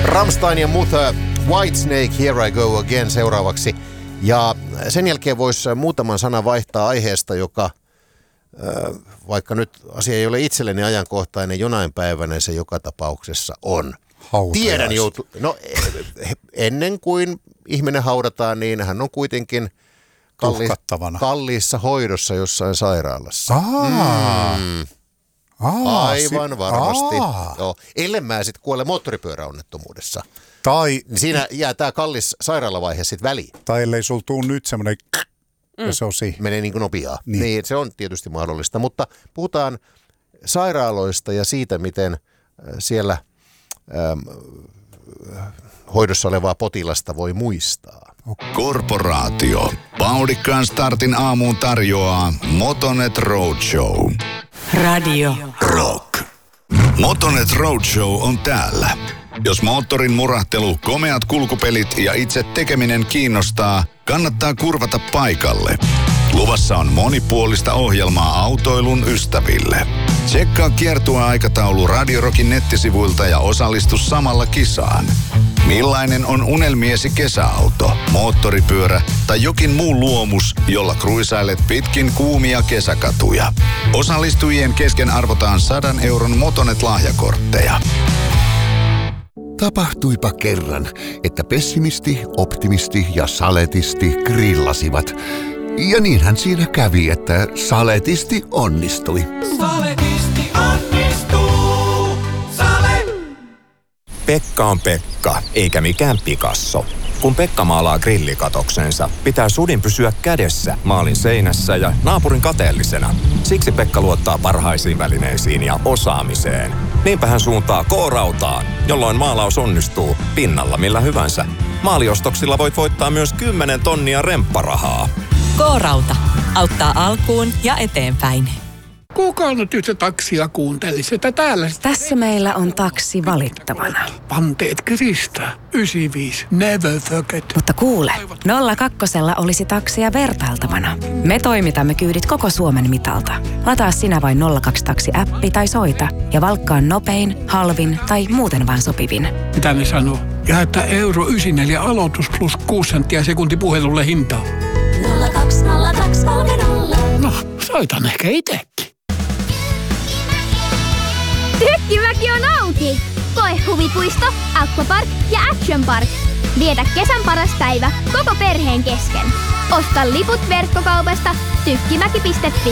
Rammstein ja Mother, Whitesnake, Here I Go Again seuraavaksi. Ja sen jälkeen voisi muutaman sanan vaihtaa aiheesta, joka, vaikka nyt asia ei ole itselleni ajankohtainen, jonain päivänä se joka tapauksessa on. Tiedän ennen kuin ihminen haudataan, niin hän on kuitenkin kalliissa hoidossa jossain sairaalassa. Aivan varmasti. Joo. Ellen mä sitten kuole moottoripyöräonnettomuudessa. Tai siinä jää tää kallis sairaalavaihe sitten väliin. Tai ellei sul tuu nyt semmoinen ja se on siinä. Menee niin kuin nopeaa. Niin, se on tietysti mahdollista. Mutta puhutaan sairaaloista ja siitä, miten siellä hoidossa olevaa potilasta voi muistaa. Korporaatio. Vauhdikkaan startin aamuun tarjoaa Motonet Roadshow. Radio Rock. Motonet Roadshow on täällä. Jos moottorin murahtelu, komeat kulkupelit ja itse tekeminen kiinnostaa, kannattaa kurvata paikalle. Luvassa on monipuolista ohjelmaa autoilun ystäville. Tsekkaa kiertueaikataulu Radio Rockin nettisivuilta ja osallistu samalla kisaan. Millainen on unelmiesi kesäauto, moottoripyörä tai jokin muu luomus, jolla kruisailet pitkin kuumia kesäkatuja? Osallistujien kesken arvotaan 100 euron Motonet-lahjakortteja. Tapahtuipa kerran, että pessimisti, optimisti ja saletisti grillasivat. Ja niinhän siinä kävi, että saletisti onnistui. Saletisti onnistuu. Sale! Pekka on Pekka, eikä mikään Picasso. Kun Pekka maalaa grillikatoksensa, pitää sudin pysyä kädessä maalin seinässä ja naapurin kateellisena. Siksi Pekka luottaa parhaisiin välineisiin ja osaamiseen. Niinpä hän suuntaa K-rautaan, jolloin maalaus onnistuu pinnalla millä hyvänsä. Maaliostoksilla voit voittaa myös 10 tonnia rempparahaa. K-rauta auttaa alkuun ja eteenpäin. Kuka nyt yhtä taksia kuuntelisi, että täällä... Tässä meillä on taksi valittavana. Panteet kiristää. 95. Never forget. Mutta kuule, 02 olisi taksia vertailtavana. Me toimitamme kyydit koko Suomen mitalta. Lataa sinä vain 02-taksi-appi tai soita ja valkkaa nopein, halvin tai muuten vaan sopivin. Mitä ne sanoo? Ja että euro 94 aloitus plus 6 senttiä sekunti puhelulle hintaa. 020230. No, soitan ehkä itsekin. Tykkimäki on auki! Koe huvipuisto, aquapark ja action park. Vietä kesän paras päivä koko perheen kesken. Osta liput verkkokaupasta tykkimäki.fi.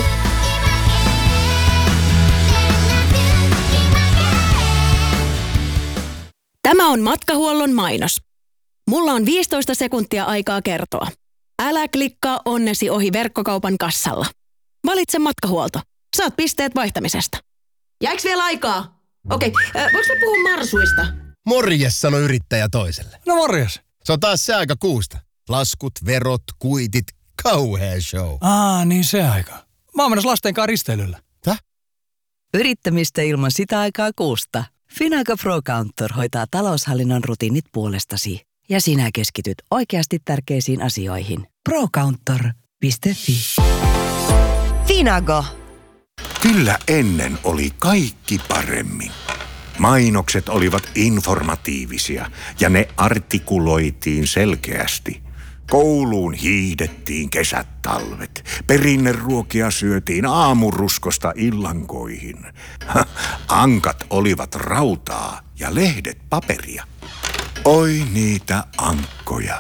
Tämä on Matkahuollon mainos. Mulla on 15 sekuntia aikaa kertoa. Älä klikkaa onnesi ohi verkkokaupan kassalla. Valitse Matkahuolto. Saat pisteet vaihtamisesta. Jääks vielä aikaa? Okei, voinko mä puhua marsuista? Morjes, sano yrittäjä toiselle. No morjes. Se on taas se aika kuusta. Laskut, verot, kuitit, kauhea show. Niin se aika. Mä oon menossa lasten kanssa risteilyllä. Täh? Yrittämistä ilman sitä aikaa kuusta. Finago Pro Counter hoitaa taloushallinnon rutiinit puolestasi. Ja sinä keskityt oikeasti tärkeisiin asioihin. Procounter.fi. Finago. Kyllä ennen oli kaikki paremmin. Mainokset olivat informatiivisia ja ne artikuloitiin selkeästi. Kouluun hiihdettiin kesät talvet. Perinneruokia syötiin aamuruskosta illankoihin. Ankat olivat rautaa ja lehdet paperia. Oi niitä ankkoja.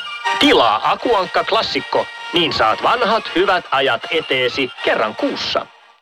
Tilaa Akuankka Klassikko, niin saat vanhat hyvät ajat eteesi kerran kuussa.